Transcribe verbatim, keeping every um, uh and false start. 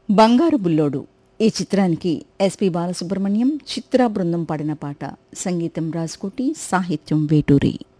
బంగారు బుల్లోడు ఈ చిత్రానికి ఎస్పి బాలసుబ్రహ్మణ్యం, చిత్రా బృందం పాడిన పాట. సంగీతం రాజ్కోటి, సాహిత్యం వేటూరి.